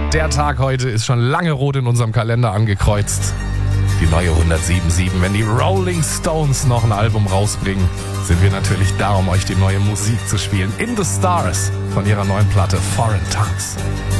Der Tag heute ist schon lange rot in unserem Kalender angekreuzt. Die neue 107.7. Wenn die Rolling Stones noch ein Album rausbringen, sind wir natürlich da, um euch die neue Musik zu spielen. In the Stars von ihrer neuen Platte Foreign Tongues.